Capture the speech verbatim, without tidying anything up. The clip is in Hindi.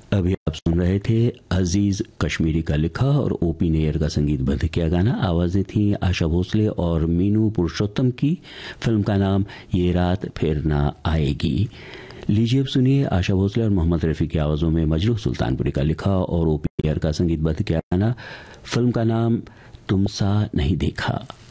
अभी आप सुन रहे थे अजीज कश्मीरी का लिखा और ओपी नेयर का संगीतबद्ध किया गाना। आवाजें थी आशा भोसले और मीनू पुरुषोत्तम की। फिल्म का नाम ये रात फिर ना आएगी। लीजिए अब सुनिए आशा भोसले और मोहम्मद रफी की आवाजों में मजरू सुल्तानपुरी का लिखा और ओपी नेयर का संगीतबद्ध किया गाना। फिल्म का नाम तुम सा नहीं देखा।